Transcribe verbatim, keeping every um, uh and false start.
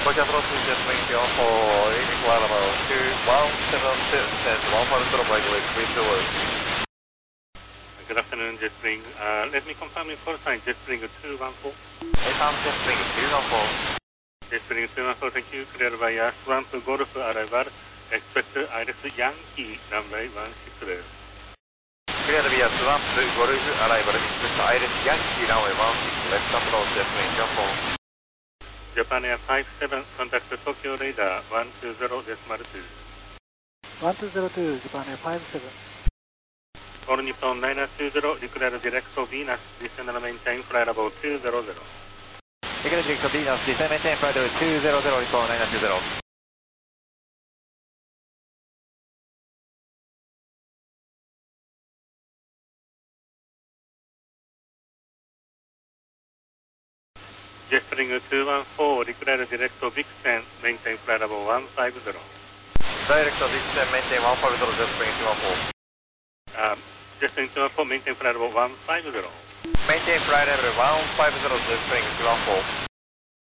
Roger, approach just wing one four, leading flight level two one seven six and one five zero regulate, please do it. Good afternoon, Jetspring. Uh, let me confirm your call sign, Jetspring two one four. Hey, Tom, Jetspring two one four. Jetspring two one four, thank you. Clear by uh, Swamp Golf arrival. Expect Iris Yankee, runway one six zero. Clear via Swamp Golf arrival. Expect Iris Yankee, runway one six zero. Left approach, Jetspring two one four. Japan Air five seven, contact Tokyo radar one two zero decimal two. one two zero two, Japan Air five seven. All Nippon nine two zero, declare direct to Venus, descend and maintain flight level two zero zero. Declare direct to Venus, descend and maintain flight level two zero zero, Nippon nine two zero. Jetspring two one four, declare direct to Vixen, maintain flight level one five zero. Direct to Vixen, maintain one five zero, Jetspring two one four. Um, Jetspring two one four, maintain flight level one five zero. Maintain flight level one five zero, Jetspring two one four.